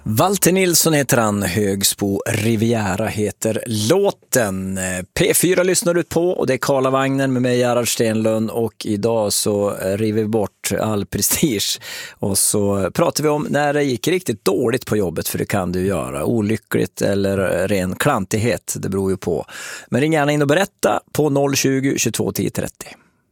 Walter Nilsson heter han, Högsbo Riviera heter låten. P4 lyssnar du på och det är Karlavagnen med mig, Gerhard Stenlund, och idag så river vi bort all prestige och så pratar vi om när det gick riktigt dåligt på jobbet, för det kan du göra, olyckligt eller ren klantighet, det beror ju på. Men ring gärna in och berätta på 020 22 10 30.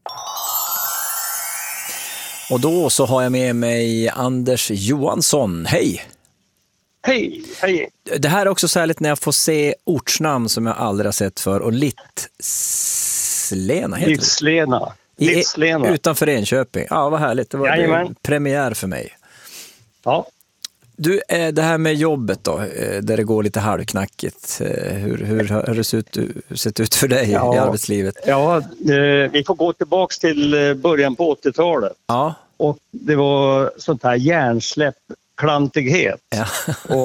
Och då så har jag med mig Anders Johansson, hej! Hej, hej. Det här är också särskilt när jag får se ortsnamn som jag aldrig har sett för. Och Litslena heter det. Litslena. Utanför Enköping. Ja, vad härligt. Det var en premiär för mig. Ja. Du, det här med jobbet då, där det går lite halvknackigt. Hur har det sett ut för dig i arbetslivet? Ja, vi får gå tillbaka till början på 80-talet. Ja. Och det var sånt här hjärnsläpp. Klantighet. Ja. Och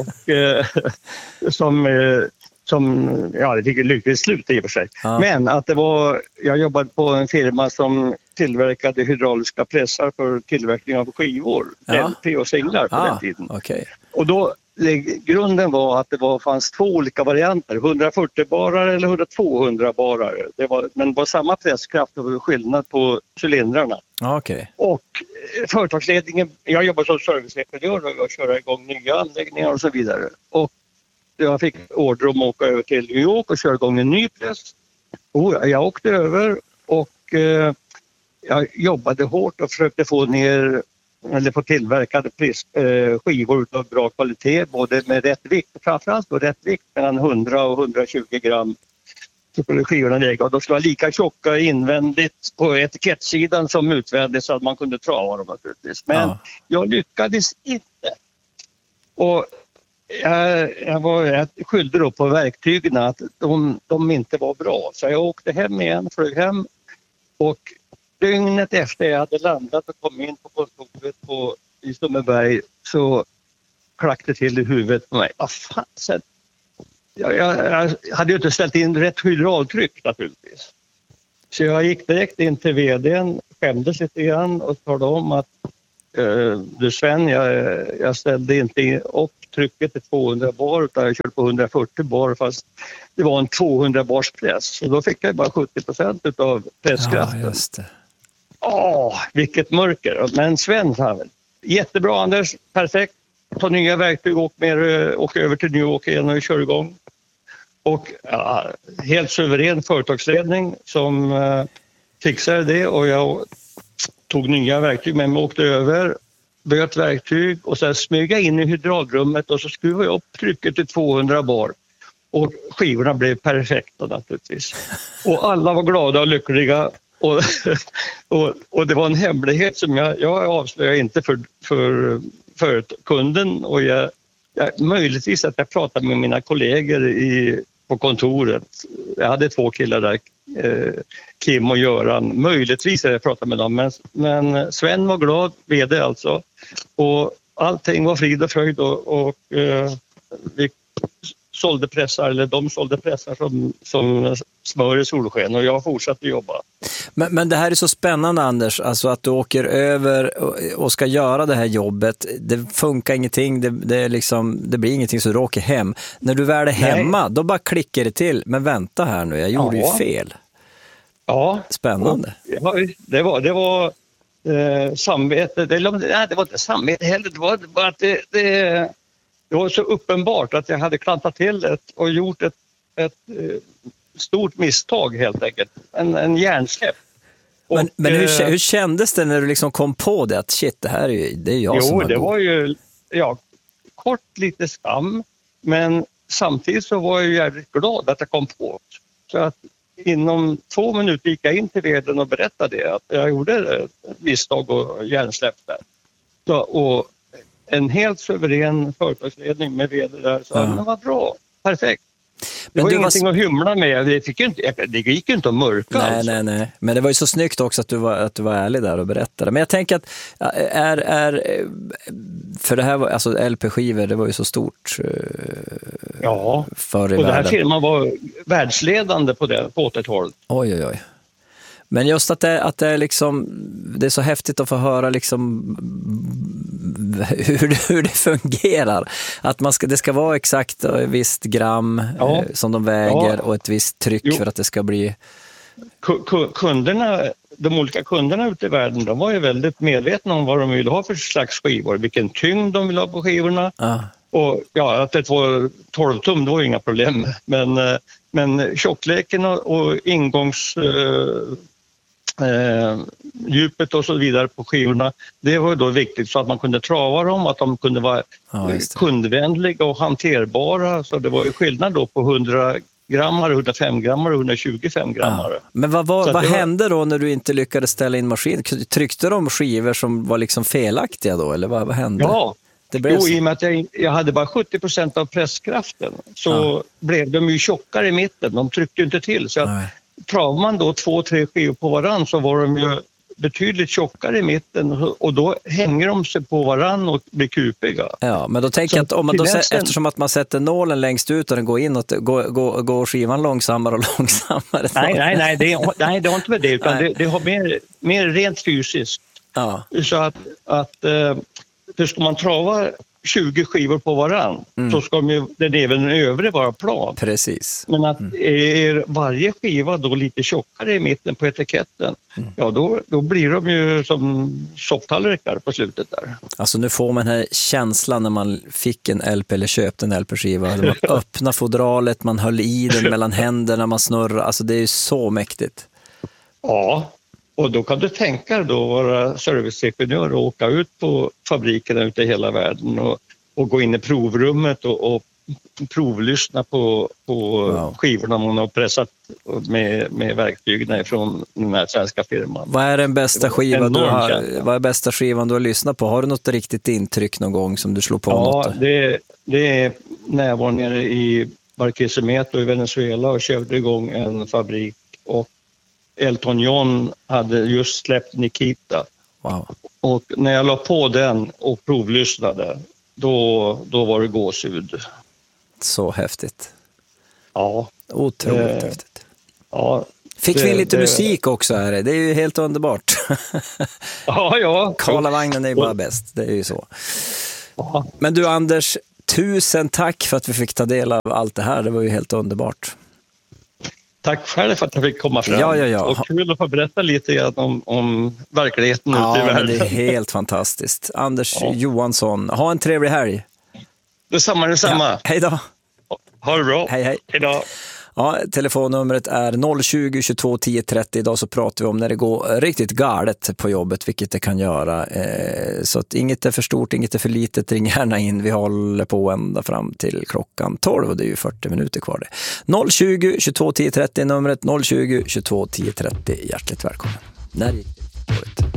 det fick ett lyckligt slut i och för sig. Ja. Men att jag jobbade på en firma som tillverkade hydrauliska pressar för tillverkning av skivor, LP och singlar på den tiden. Okay. Och då, grunden var att det fanns två olika varianter, 140-barare eller 102-barare. Men det var samma presskraft och skillnad på cylindrarna. Okay. Och företagsledningen, jag jobbar som serviceingenjör och jag kör igång nya anläggningar och så vidare. Och jag fick order om att åka över till New York och köra igång en ny press. Och jag åkte över och jag jobbade hårt och försökte få tillverkade skivor av bra kvalitet, både med rätt vikt, framförallt då rätt vikt mellan 100 och 120 gram. Så skulle skivorna lägga och de skulle vara lika tjocka invändigt på etikettsidan som utvändigt så att man kunde trava dem naturligtvis. Men jag lyckades inte. Och jag skyllde då på verktygen att de inte var bra. Så jag åkte hem igen, flög hem och dygnet efter jag hade landat och kom in på kontoret i Stummeberg så klackade till i huvudet på mig. Vad fan, jag hade ju inte ställt in rätt hydraultryck naturligtvis. Så jag gick direkt in till vdn, skämdes lite grann och talade om att du Sven, jag ställde inte upp trycket till 200 bar utan jag körde på 140 bar fast det var en 200 bars press. Så då fick jag bara 70% av presskraften. Ja, just det. Vilket mörker. Men Sven sa väl, jättebra Anders, perfekt. Ta nya verktyg, åk över till New York igen och kör igång. Och helt suverän företagsledning som fixade det och jag tog nya verktyg med mig och åkte över, böt verktyg och sen smög jag in i hydraulrummet och så skruvade jag upp trycket till 200 bar och skivorna blev perfekta naturligtvis. Och alla var glada och lyckliga och det var en hemlighet som jag avslöjade inte för kunden och möjligtvis att jag pratade med mina kollegor på kontoret. Jag hade 2 killar där, Kim och Göran. Möjligtvis att jag pratade med dem. Men Sven var glad, vd alltså. Och allting var frid och fröjd och vi sålde pressar, eller de sålde pressar som smör i solsken och jag fortsatte jobba. Men det här är så spännande Anders, alltså att du åker över och ska göra det här jobbet, det funkar ingenting, det blir ingenting så du åker hem. När du väl är hemma, då bara klickar det till, men vänta här nu, jag gjorde ju fel. Ja. Spännande. Det var samvete, det var inte samvete heller, det var bara att det var så uppenbart att jag hade klantat till och gjort ett stort misstag helt enkelt. En hjärnsläpp. Men hur kändes det när du liksom kom på det? Att shit, det är jag som har det var ju kort lite skam. Men samtidigt så var jag jävligt glad att jag kom på. Så att inom 2 minuter gick jag in till vdn och berättade det. Att jag gjorde ett misstag och hjärnsläpp där. Och en helt suverän företagsledning med vd där sa men vad bra, perfekt. Det var ingenting att hymla med. Det gick ju inte att mörka. Nej. Men det var ju så snyggt också att du var ärlig där och berättade. Men jag tänker att för det här var, alltså LP-skivor, det var ju så stort förr i världen. Och den här firman var världsledande på 80-talet. Oj. Men just att det är liksom, det är så häftigt att få höra liksom hur det fungerar. Att det ska vara exakt ett visst gram som de väger och ett visst tryck för att det ska bli... De olika kunderna ute i världen, de var ju väldigt medvetna om vad de ville ha för slags skivor, vilken tyngd de ville ha på skivorna. Och att det var 12 tum, det var ju inga problem. Men tjockleken och djupet och så vidare på skivorna, det var ju då viktigt så att man kunde trava dem, att de kunde vara kundvänliga och hanterbara. Så det var ju skillnad då på 100 grammar, 105 grammar och 125 grammar. Ja. Men vad hände då när du inte lyckades ställa in maskinen? Tryckte de skivor som var liksom felaktiga då, eller vad hände? Ja, i och med att jag hade bara 70% av presskraften så blev de ju tjockare i mitten. De tryckte ju inte till. Så att travar man då 2-3 skivor på varann så var de ju betydligt tjockare i mitten och då hänger de sig på varann och blir kupiga. Ja, men då tänker jag att om man eftersom att man sätter nålen längst ut och den går in och går skivan långsammare och långsammare. Nej, det har inte med det utan det har mer rent fysiskt. Ja. Så att för ska man trava 20 skivor på varann så ska den även övre vara plan. Precis. Men att är varje skiva då lite tjockare i mitten på etiketten, då blir de ju som sopptallrikar på slutet där. Alltså nu får man den här känslan när man fick en LP eller köpte en LP-skiva. Man öppnar fodralet, man höll i den mellan händerna, man snurrar. Alltså det är ju så mäktigt. Ja. Och då kan du tänka då vara serviceingenjör och åka ut på fabrikerna ute i hela världen och gå in i provrummet och provlyssna på skivorna man har pressat med verktygen från den här svenska firman. Vad är den bästa skivan vad är bästa skivan du har lyssnat på? Har du något riktigt intryck någon gång som du slår på något? Ja, det är när jag var nere i Barquisimeto i Venezuela och körde igång en fabrik och Elton John hade just släppt Nikita. Wow. Och när jag la på den och provlyssnade, då var det gåshud. Så häftigt. Ja. Otroligt häftigt. Ja. Fick vi lite musik också här? Det är ju helt underbart. Ja. Karlavagnen är ju bara bäst, det är ju så. Ja. Men du Anders, tusen tack för att vi fick ta del av allt det här. Det var ju helt underbart. Tack själv för att jag fick komma fram. Ja. Och kul att få berätta lite grann om verkligheten ute i världen. Det är helt fantastiskt. Anders Johansson, ha en trevlig helg. Detsamma. Ja, hej då. Ha det bra. Hej. Hej då. Ja, telefonnumret är 020 22 10 30. Idag så pratar vi om när det går riktigt galet på jobbet, vilket det kan göra. Så att inget är för stort, inget är för litet. Ring gärna in. Vi håller på ända fram till klockan 12 och det är ju 40 minuter kvar det. 020 22 10 30 numret 020 22 10 30. Hjärtligt välkommen. När gick det?